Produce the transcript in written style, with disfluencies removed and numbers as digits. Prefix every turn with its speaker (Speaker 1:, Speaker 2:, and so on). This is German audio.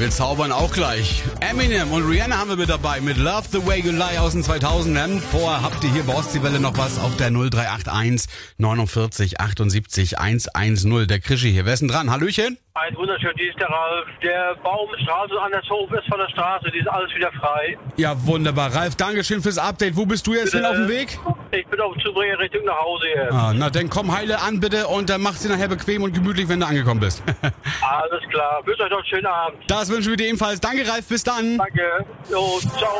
Speaker 1: wir zaubern auch gleich. Eminem und Rihanna haben wir mit dabei mit Love the Way You Lie aus den 2000ern. Vorher habt ihr hier bei Ostseewelle noch was auf der 0381 49 78 110. Der Krischi hier. Wer ist denn dran? Hallöchen?
Speaker 2: Ein wunderschön, die ist der Ralf. Der Baum Straße an der Hof ist von der Straße, die ist alles wieder frei.
Speaker 1: Ja, wunderbar. Ralf, Dankeschön fürs Update. Wo bist du jetzt hin auf dem Weg?
Speaker 2: Ich bin auf dem Zubringer Richtung nach Hause jetzt.
Speaker 1: Ah, na dann komm heile an bitte und dann mach's dir nachher bequem und gemütlich, wenn du angekommen bist.
Speaker 2: Alles klar. Wünsche euch noch einen schönen Abend.
Speaker 1: Das wünschen wir dir ebenfalls. Danke, Ralf. Bis dann.
Speaker 2: Danke. Jo, ciao.